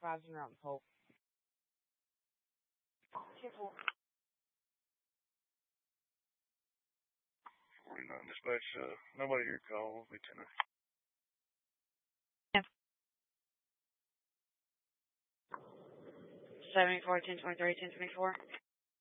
Rising around the pole. Careful. 49 dispatch, nobody your call, Lieutenant. Yeah. 74, 1023, 1024.